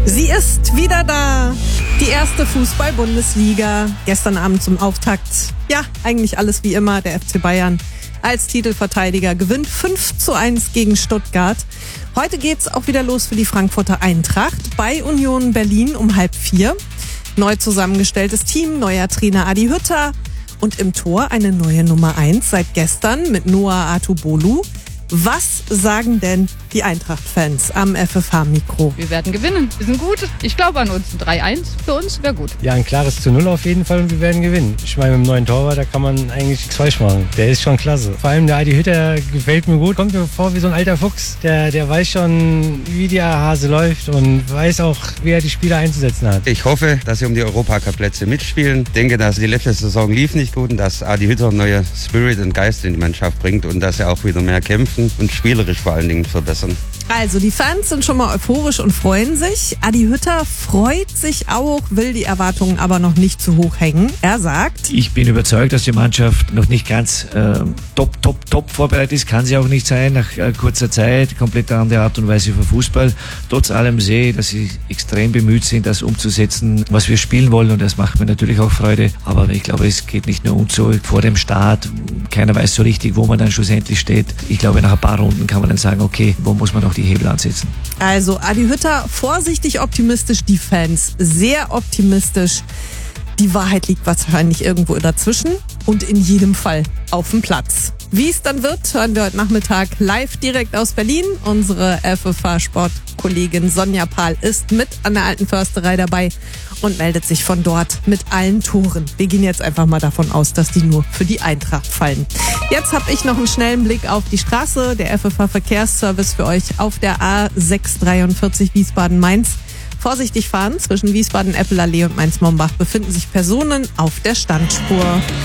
Sie ist wieder da. Die erste Fußball-Bundesliga. Gestern Abend zum Auftakt. Ja, eigentlich alles wie immer. Der FC Bayern als Titelverteidiger gewinnt 5:1 gegen Stuttgart. Heute geht's auch wieder los für die Frankfurter Eintracht bei Union Berlin um 3:30. Neu zusammengestelltes Team, neuer Trainer Adi Hütter und im Tor eine neue Nummer 1 seit gestern mit Noah Atubolu. Was sagen denn die Eintracht-Fans am FFH-Mikro? Wir werden gewinnen. Wir sind gut. Ich glaube an uns. 3:1 für uns wäre gut. Ja, ein klares 0 auf jeden Fall und wir werden gewinnen. Ich meine, mit dem neuen Torwart, da kann man eigentlich nichts falsch machen. Der ist schon klasse. Vor allem der Adi Hütter gefällt mir gut. Kommt mir vor wie so ein alter Fuchs. Der weiß schon, wie der Hase läuft und weiß auch, wie er die Spieler einzusetzen hat. Ich hoffe, dass sie um die Europacup-Plätze mitspielen. Ich denke, dass die letzte Saison lief nicht gut und dass Adi Hütter neue Spirit und Geist in die Mannschaft bringt und dass er auch wieder mehr kämpfen und spielerisch vor allen Dingen verbessern. Also die Fans sind schon mal euphorisch und freuen sich. Adi Hütter freut sich auch, will die Erwartungen aber noch nicht zu hoch hängen. Er sagt: Ich bin überzeugt, dass die Mannschaft noch nicht ganz top vorbereitet ist. Kann sie auch nicht sein, nach kurzer Zeit. Komplett andere Art und Weise für Fußball. Trotz allem sehe ich, dass sie extrem bemüht sind, das umzusetzen, was wir spielen wollen. Und das macht mir natürlich auch Freude. Aber ich glaube, es geht nicht nur um so vor dem Start. Keiner weiß so richtig, wo man dann schlussendlich steht. Ich glaube, nach ein paar Runden kann man dann sagen, okay, wo muss man noch die Hebel ansetzen. Also Adi Hütter vorsichtig optimistisch, die Fans sehr optimistisch. Die Wahrheit liegt wahrscheinlich irgendwo dazwischen und in jedem Fall auf dem Platz. Wie es dann wird, hören wir heute Nachmittag live direkt aus Berlin. Unsere FFH-Sportkollegin Sonja Pahl ist mit an der Alten Försterei dabei und meldet sich von dort mit allen Toren. Wir gehen jetzt einfach mal davon aus, dass die nur für die Eintracht fallen. Jetzt habe ich noch einen schnellen Blick auf die Straße. Der FFH-Verkehrsservice für euch auf der A643 Wiesbaden-Mainz. Vorsichtig fahren, zwischen Wiesbaden-Eppelallee und Mainz-Mombach befinden sich Personen auf der Standspur.